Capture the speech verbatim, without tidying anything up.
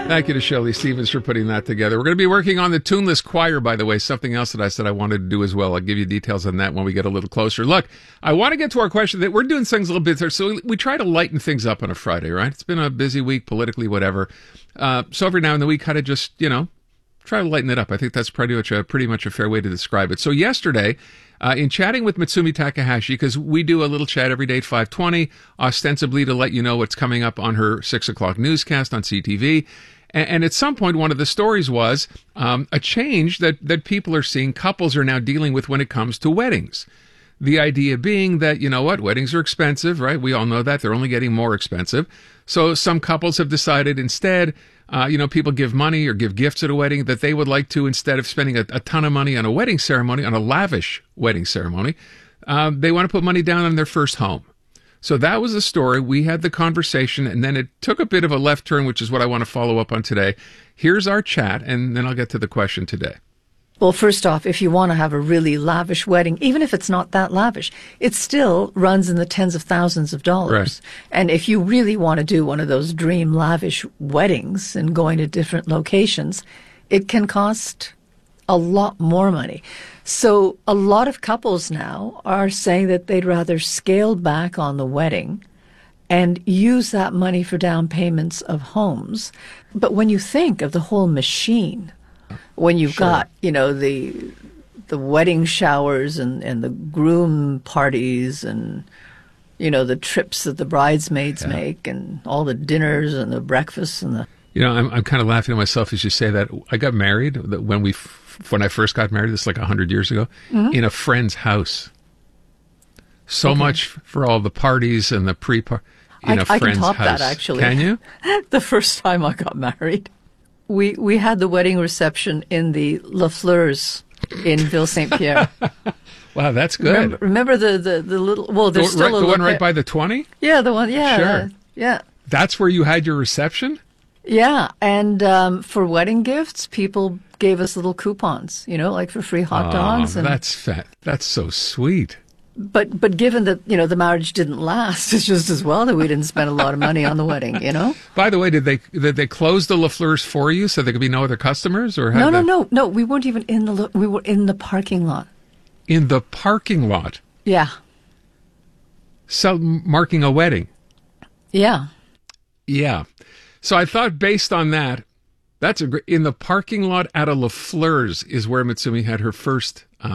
Thank you to Shelley Stevens for putting that together. We're going to be working on the Tuneless Choir, by the way, something else that I said I wanted to do as well. I'll give you details on that when we get a little closer. Look, I want to get to our question that we're doing things a little bit there. So we, we try to lighten things up on a Friday, right? It's been a busy week politically, whatever. Uh, so every now and then we kind of just, you know, try to lighten it up. I think that's pretty much a, pretty much a fair way to describe it. So yesterday, uh, in chatting with Mitsumi Takahashi, because we do a little chat every day at five twenty, ostensibly to let you know what's coming up on her six o'clock newscast on C T V. And at some point, one of the stories was um, a change that, that people are seeing, couples are now dealing with when it comes to weddings. The idea being that, you know what, weddings are expensive, right? We all know that. They're only getting more expensive. So some couples have decided instead, uh, you know, people give money or give gifts at a wedding, that they would like to, instead of spending a, a ton of money on a wedding ceremony, on a lavish wedding ceremony, uh, they want to put money down on their first home. So that was the story. We had the conversation, and then it took a bit of a left turn, which is what I want to follow up on today. Here's our chat, and then I'll get to the question today. Well, first off, if you want to have a really lavish wedding, even if it's not that lavish, it still runs in the tens of thousands of dollars. Right. And if you really want to do one of those dream lavish weddings and going to different locations, it can cost a lot more money. So a lot of couples now are saying that they'd rather scale back on the wedding and use that money for down payments of homes. But when you think of the whole machine, when you've sure. got, you know, the the wedding showers and, and the groom parties and, you know, the trips that the bridesmaids yeah. make and all the dinners and the breakfasts and the... You know, I'm I'm kind of laughing at myself as you say that. I got married when we when I first got married. This is like a hundred years ago, mm-hmm. in a friend's house. So okay. much for all the parties and the pre-party in I, a friend's I can top house. that actually. Can you? The first time I got married, we we had the wedding reception in the Lafleur's in Ville Saint Pierre. Wow, that's good. Remember, remember the, the the little well, there's the, still right, a the one bit, right by the twenty. Yeah, the one. Yeah, sure. Uh, yeah. That's where you had your reception. Yeah, and um, for wedding gifts, people gave us little coupons, you know, like for free hot oh, dogs. And, that's fat. That's so sweet. But but given that, you know, the marriage didn't last, it's just as well that we didn't spend a lot of money on the wedding, you know? By the way, did they did they close the Lafleur's for you so there could be no other customers? Or No, no, they... no, no. We weren't even in the, we were in the parking lot. In the parking lot? Yeah. So marking a wedding? Yeah. Yeah. So I thought based on that, that's a great, in the parking lot at a Lafleur's is where Mitsumi had her first